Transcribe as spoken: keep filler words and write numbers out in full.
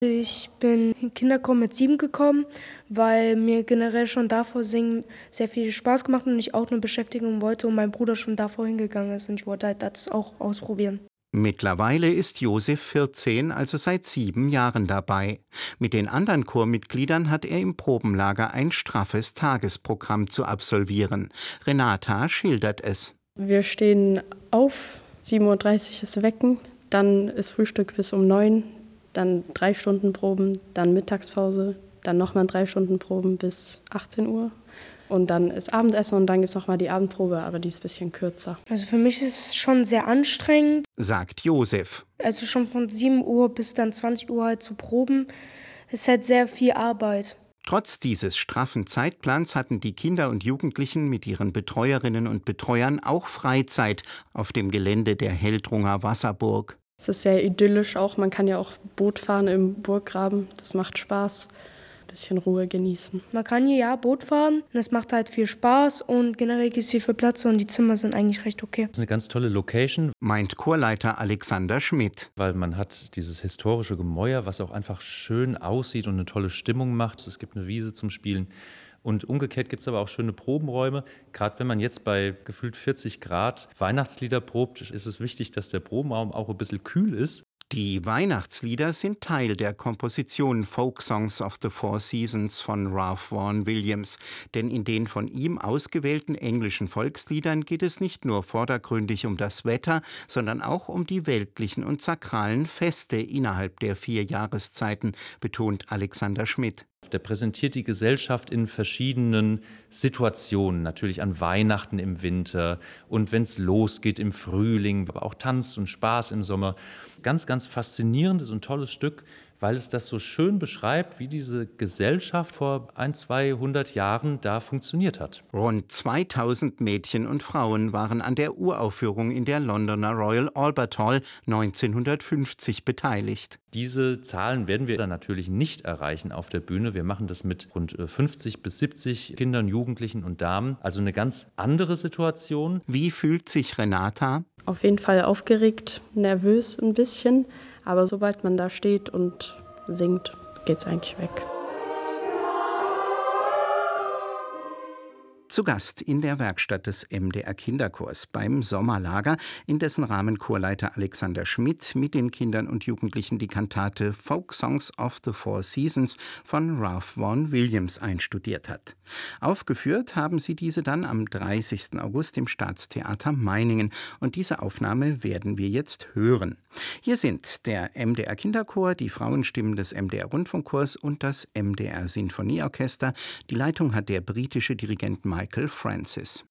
Ich bin in den Kinderchor mit sieben gekommen, weil mir generell schon davor Singen sehr viel Spaß gemacht hat und ich auch eine Beschäftigung wollte und mein Bruder schon davor hingegangen ist und ich wollte halt das auch ausprobieren. Mittlerweile ist Josef vierzehn, also seit sieben Jahren dabei. Mit den anderen Chormitgliedern hat er im Probenlager ein straffes Tagesprogramm zu absolvieren. Renata schildert es. Wir stehen auf, sieben Uhr dreißig ist Wecken, dann ist Frühstück bis um neun, dann drei Stunden Proben, dann Mittagspause, dann nochmal drei Stunden Proben bis achtzehn Uhr. Und dann ist Abendessen und dann gibt es nochmal die Abendprobe, aber die ist ein bisschen kürzer. Also für mich ist es schon sehr anstrengend, Sagt Josef. also schon von sieben Uhr bis dann zwanzig Uhr halt zu proben, ist halt sehr viel Arbeit. Trotz dieses straffen Zeitplans hatten die Kinder und Jugendlichen mit ihren Betreuerinnen und Betreuern auch Freizeit auf dem Gelände der Heldrunger Wasserburg. Es ist sehr idyllisch auch, man kann ja auch Boot fahren im Burggraben, das macht Spaß. Ein bisschen Ruhe genießen. Man kann hier ja Boot fahren und es macht halt viel Spaß und generell gibt es hier viel Platz und die Zimmer sind eigentlich recht okay. Das ist eine ganz tolle Location, Meint Chorleiter Alexander Schmidt. weil man hat dieses historische Gemäuer, was auch einfach schön aussieht und eine tolle Stimmung macht. Es gibt eine Wiese zum Spielen. Und umgekehrt gibt es aber auch schöne Probenräume. Gerade wenn man jetzt bei gefühlt vierzig Grad Weihnachtslieder probt, ist es wichtig, dass der Probenraum auch ein bisschen kühl ist. Die Weihnachtslieder sind Teil der Komposition Folk Songs of the Four Seasons von Ralph Vaughan Williams. Denn in den von ihm ausgewählten englischen Volksliedern geht es nicht nur vordergründig um das Wetter, sondern auch um die weltlichen und sakralen Feste innerhalb der vier Jahreszeiten, betont Alexander Schmidt. Der präsentiert die Gesellschaft in verschiedenen Situationen, natürlich an Weihnachten im Winter und wenn es losgeht im Frühling, aber auch Tanz und Spaß im Sommer. Ganz, ganz faszinierendes und tolles Stück, weil es das so schön beschreibt, wie diese Gesellschaft vor ein, zweihundert Jahren da funktioniert hat. Rund zweitausend Mädchen und Frauen waren an der Uraufführung in der Londoner Royal Albert Hall neunzehnhundertfünfzig beteiligt. Diese Zahlen werden wir dann natürlich nicht erreichen auf der Bühne. Wir machen das mit rund fünfzig bis siebzig Kindern, Jugendlichen und Damen. Also eine ganz andere Situation. Wie fühlt sich Renata? Auf jeden Fall aufgeregt, nervös ein bisschen, aber sobald man da steht und singt, geht's eigentlich weg. Zu Gast in der Werkstatt des M D R Kinderchors beim Sommerlager, in dessen Rahmen Chorleiter Alexander Schmidt mit den Kindern und Jugendlichen die Kantate Folk Songs of the Four Seasons von Ralph Vaughan Williams einstudiert hat. Aufgeführt haben sie diese dann am dreißigsten August im Staatstheater Meiningen und diese Aufnahme werden wir jetzt hören. Hier sind der M D R Kinderchor, die Frauenstimmen des M D R Rundfunkchors und das M D R Sinfonieorchester. Die Leitung hat der britische Dirigent Michael Francis.